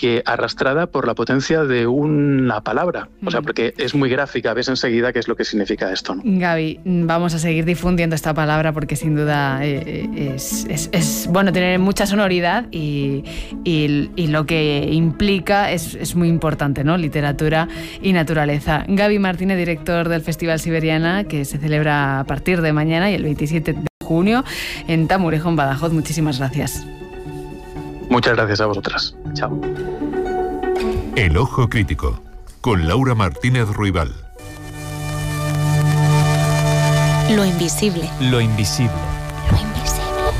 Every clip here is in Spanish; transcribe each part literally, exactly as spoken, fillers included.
que arrastrada por la potencia de una palabra. O sea, porque es muy gráfica, ves enseguida qué es lo que significa esto, ¿no? Gaby, vamos a seguir difundiendo esta palabra porque sin duda eh, es, es, es bueno tener mucha sonoridad y, y, y lo que implica es, es muy importante, ¿no? Literatura y naturaleza. Gaby Martínez, director del Festival Siberiana, que se celebra a partir de mañana y el veintisiete de junio en Tamurejo, en Badajoz. Muchísimas gracias. Muchas gracias a vosotras. Chao. El Ojo Crítico, con Laura Martínez Ruibal. Lo invisible. Lo invisible. Lo invisible.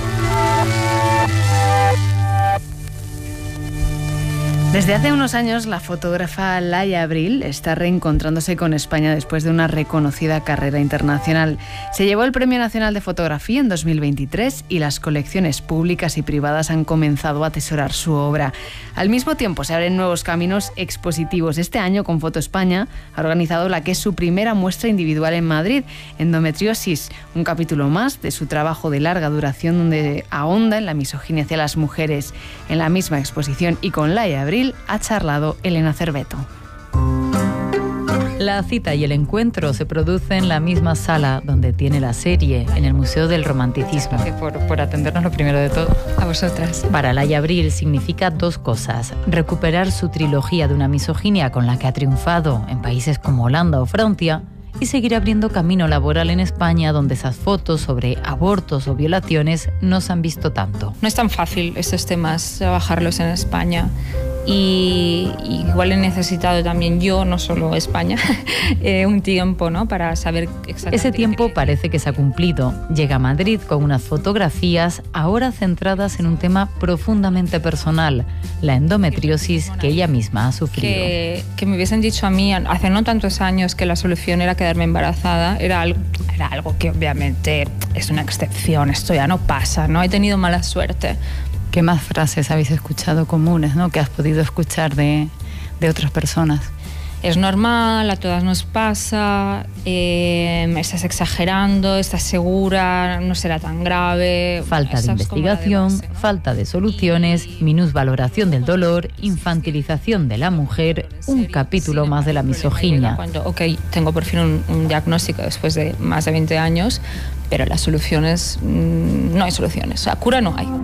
Desde hace unos años, la fotógrafa Laia Abril está reencontrándose con España después de una reconocida carrera internacional. Se llevó el Premio Nacional de Fotografía en dos mil veintitrés y las colecciones públicas y privadas han comenzado a atesorar su obra. Al mismo tiempo, se abren nuevos caminos expositivos. Este año, con Foto España, ha organizado la que es su primera muestra individual en Madrid, Endometriosis, un capítulo más de su trabajo de larga duración donde ahonda en la misoginia hacia las mujeres. En la misma exposición y con Laia Abril, ha charlado Elena Cerveto. La cita y el encuentro se producen en la misma sala donde tiene la serie, en el Museo del Romanticismo. Gracias por, por atendernos lo primero de todo. A vosotras. Para Laia Abril significa dos cosas: recuperar su trilogía de una misoginia con la que ha triunfado en países como Holanda o Francia, y seguir abriendo camino laboral en España, donde esas fotos sobre abortos o violaciones no se han visto tanto. No es tan fácil estos temas trabajarlos en España. Y, y igual he necesitado también yo, no solo España, eh, un tiempo, ¿no? Para saber exactamente. Ese tiempo parece que se ha cumplido. Llega a Madrid con unas fotografías ahora centradas en un tema profundamente personal, la endometriosis que ella misma ha sufrido. Que, que me hubiesen dicho a mí hace no tantos años que la solución era quedarme embarazada, era algo, era algo que obviamente es una excepción, esto ya no pasa, ¿no? He tenido mala suerte. ¿Qué más frases habéis escuchado comunes, ¿no? Que has podido escuchar de, de otras personas? Es normal, a todas nos pasa, eh, estás exagerando, estás segura, no será tan grave. Falta de investigación, de base, ¿no? Falta de soluciones, minusvaloración del dolor, infantilización de la mujer, un capítulo más de la misoginia. Cuando, ok, tengo por fin un, un diagnóstico después de más de veinte años, pero las soluciones, mmm, no hay soluciones, o sea, cura no hay.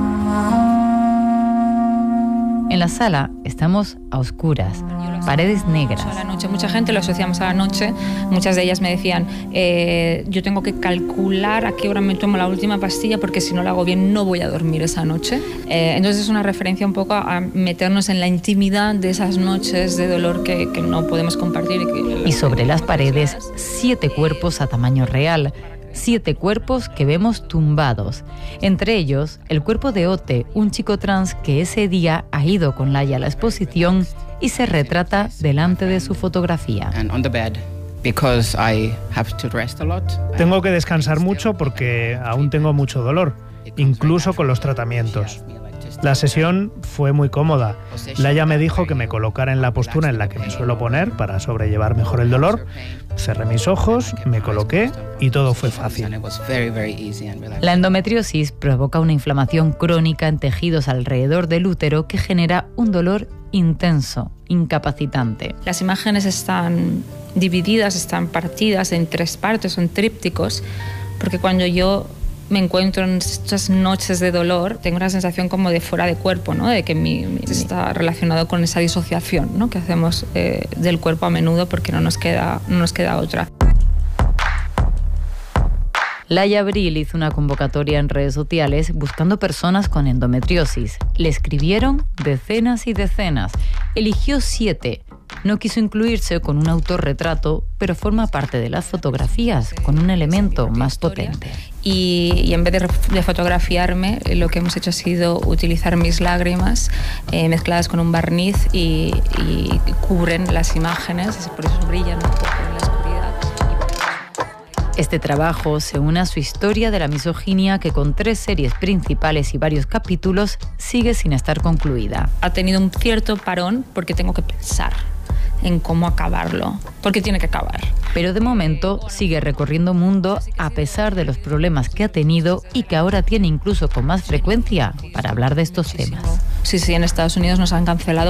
En la sala estamos a oscuras, paredes negras. A la noche, mucha gente lo asociamos a la noche. Muchas de ellas me decían, eh, yo tengo que calcular a qué hora me tomo la última pastilla porque si no la hago bien no voy a dormir esa noche. Eh, entonces es una referencia un poco a meternos en la intimidad de esas noches de dolor que, que no podemos compartir. Y, que y sobre las paredes, siete cuerpos a tamaño real. Siete cuerpos que vemos tumbados. Entre ellos, el cuerpo de Ote, un chico trans que ese día ha ido con Laia a la exposición y se retrata delante de su fotografía. Tengo que descansar mucho porque aún tengo mucho dolor, incluso con los tratamientos. La sesión fue muy cómoda. Laia me dijo que me colocara en la postura en la que me suelo poner para sobrellevar mejor el dolor. Cerré mis ojos, me coloqué y todo fue fácil. La endometriosis provoca una inflamación crónica en tejidos alrededor del útero que genera un dolor intenso, incapacitante. Las imágenes están divididas, están partidas en tres partes, son trípticos, porque cuando yo me encuentro en estas noches de dolor, tengo una sensación como de fuera de cuerpo, ¿no? De que mi, mi, está relacionado con esa disociación, ¿no? Que hacemos eh, del cuerpo a menudo porque no nos queda, no nos queda otra. Laia Abril hizo una convocatoria en redes sociales buscando personas con endometriosis. Le escribieron decenas y decenas. Eligió siete. No quiso incluirse con un autorretrato, pero forma parte de las fotografías con un elemento más potente. Y, y en vez de, de fotografiarme, lo que hemos hecho ha sido utilizar mis lágrimas eh, mezcladas con un barniz y, y cubren las imágenes, por eso brillan un poco en la oscuridad. Este trabajo se une a su historia de la misoginia que con tres series principales y varios capítulos sigue sin estar concluida. Ha tenido un cierto parón porque tengo que pensar en cómo acabarlo, porque tiene que acabar. Pero de momento sigue recorriendo mundo a pesar de los problemas que ha tenido y que ahora tiene incluso con más frecuencia para hablar de estos temas. Sí, sí, en Estados Unidos nos han cancelado